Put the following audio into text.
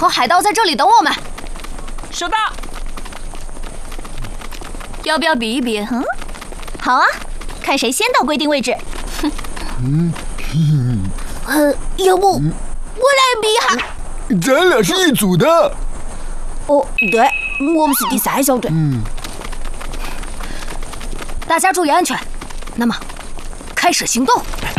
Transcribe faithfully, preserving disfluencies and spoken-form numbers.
和海盗在这里等我们。 收到。 要不要比一比？ 嗯，好啊，看谁先到规定位置。 嗯， 呃，要不我来比哈？ 咱俩是一组的。 哦，对，我们是第三小队。 嗯， 大家注意安全。那么，开始行动。